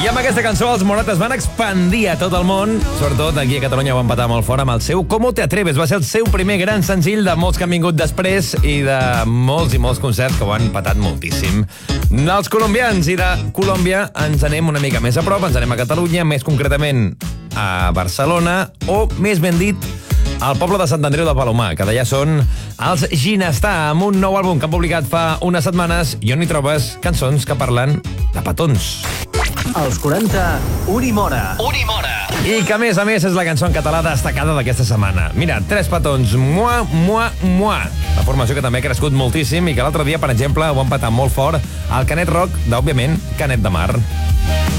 I amb aquesta cançó els Morat es van expandir a tot el món, sobretot aquí a Catalunya ho van patar molt fort amb el seu ¿Cómo te atreves? Va ser el seu primer gran senzill de molts que han vingut després i de molts i molts concerts que ho han patat moltíssim. Els colombians i de Colòmbia ens anem una mica més a prop, ens anem a Catalunya, més concretament a Barcelona, o més ben dit, al poble de Sant Andreu de Palomar, que d'allà són els Ginestar, amb un nou àlbum que han publicat fa unes setmanes i on hi trobes cançons que parlen de petons. Als 40, Unimora. I que, a més, és la cançó en català destacada d'aquesta setmana. Mira, 3 petons, Mua, Mua, Mua. La formació que també ha crescut moltíssim i que l'altre dia, per exemple, ho han patat molt fort al Canet Rock d'òbviament, Canet de Mar.